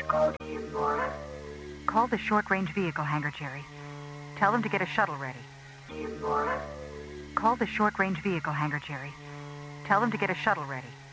Call the short-range vehicle hangar, Jerry. Tell them to get a shuttle ready. Call the short-range vehicle hangar, Jerry. Tell them to get a shuttle ready.